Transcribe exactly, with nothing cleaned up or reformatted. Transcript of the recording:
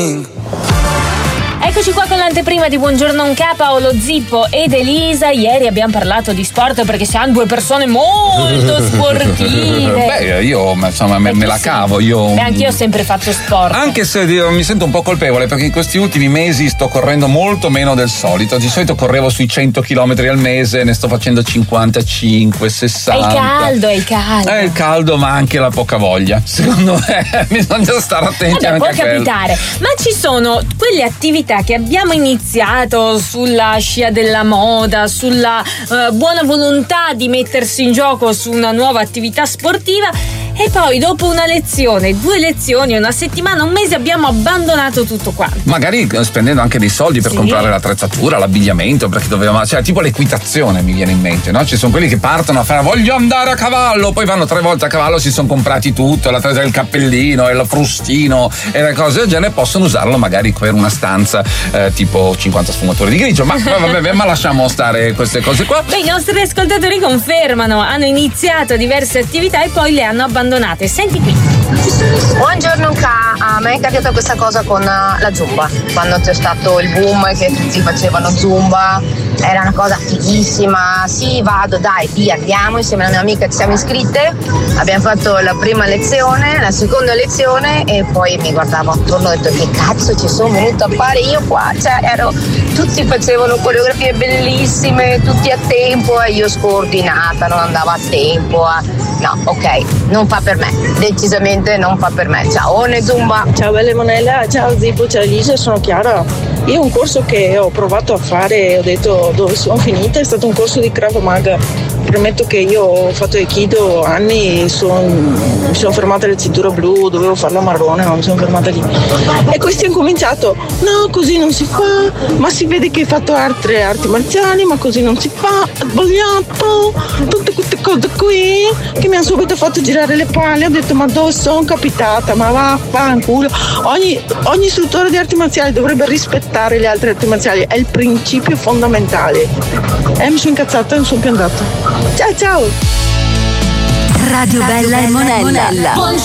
Eccoci qua con l'anteprima di Buongiorno Nka, Paolo Zippo ed Elisa. Ieri abbiamo parlato di sport perché siamo due persone molto sportive. Beh, io insomma me, me la cavo. Io, Beh, anch'io ho sempre fatto sport. Anche se mi sento un po' colpevole perché in questi ultimi mesi sto correndo molto meno del solito. Di solito correvo sui cento chilometri al mese, ne sto facendo cinquantacinque, sessanta. È il caldo, è il caldo. È il caldo, ma anche la poca voglia. Secondo me bisogna stare attenti. Vabbè, anche può a quello. capitare. Ma ci sono quelle attività che abbiamo iniziato sulla scia della moda, sulla uh, buona volontà di mettersi in gioco su una nuova attività sportiva, e poi dopo una lezione, due lezioni, una settimana, un mese abbiamo abbandonato tutto quanto. Magari spendendo anche dei soldi per Sì. comprare l'attrezzatura, l'abbigliamento, perché dovevamo, cioè tipo l'equitazione mi viene in mente, no? Ci sono quelli che partono a fare voglio andare a cavallo, poi vanno tre volte a cavallo, si sono comprati tutto, l'attrezzatura, il cappellino e il frustino e le cose del genere, possono usarlo magari per una stanza eh, tipo cinquanta sfumature di grigio, ma vabbè, ma lasciamo stare queste cose qua. Beh, i nostri ascoltatori confermano, hanno iniziato diverse attività e poi le hanno abbandonate. Senti qui. Buongiorno Nka, a me è capitata questa cosa con la Zumba, quando c'è stato il boom che tutti facevano Zumba, era una cosa fighissima. Sì, vado, dai, via, andiamo, insieme alla mia amica ci siamo iscritte, abbiamo fatto la prima lezione, la seconda lezione e poi mi guardavo attorno e ho detto che cazzo ci sono venuta a fare io qua, cioè ero, tutti facevano coreografie bellissime, tutti a tempo e io scordinata, non andavo a tempo, a... no, ok, non fa per me, decisamente non fa per me. Ciao Zumba. Ciao belle Monella, ciao Zippo, ciao Elisa, sono Chiara. Io un corso che ho provato a fare, ho detto dove sono finita, è stato un corso di Krav Maga. Premetto che io ho fatto Aikido anni, son, mi sono fermata alla cintura blu, dovevo farla marrone, ma mi sono fermata lì. E questi hanno cominciato, no, così non si fa, ma si vede che hai fatto altre arti marziali, ma così non si fa, sbagliato, tutte queste cose qui che mi hanno subito fatto girare le palle. Ho detto ma dove sono capitata, ma vaffanculo. Ogni, ogni istruttore di arti marziali dovrebbe rispettare le altre arti marziali, è il principio fondamentale. E mi sono incazzata e non sono più andata. Ciao ciao. Radio Bella e Monella.